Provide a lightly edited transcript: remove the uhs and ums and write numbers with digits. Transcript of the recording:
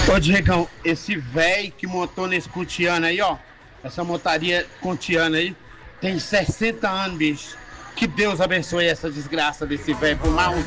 Ô, Diegão, esse velho que montou nesse Cutiano aí, ó, essa montaria Cutiano aí, tem 60 anos, bicho. Que Deus abençoe essa desgraça desse velho por mais uns